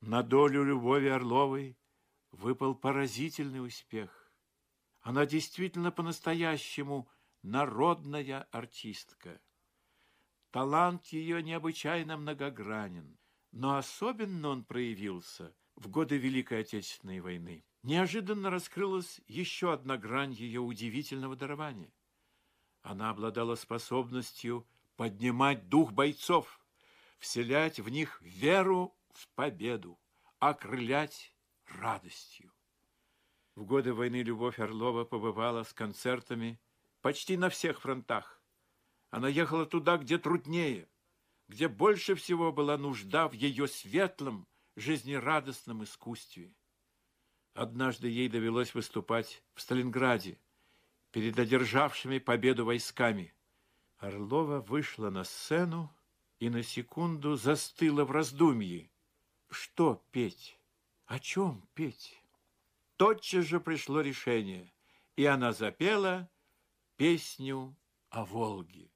На долю Любови Орловой выпал поразительный успех. Она действительно по-настоящему народная артистка. Талант ее необычайно многогранен, но особенно он проявился в годы Великой Отечественной войны. Неожиданно раскрылась еще одна грань ее удивительного дарования. Она обладала способностью поднимать дух бойцов, вселять в них веру в победу, окрылять радостью. В годы войны Любовь Орлова побывала с концертами почти на всех фронтах. Она ехала туда, где труднее, где больше всего была нужда в ее светлом, жизнерадостном искусстве. Однажды ей довелось выступать в Сталинграде перед одержавшими победу войсками. Орлова вышла на сцену и на секунду застыла в раздумье. Что петь? О чем петь? Тотчас же пришло решение, и она запела песню о Волге.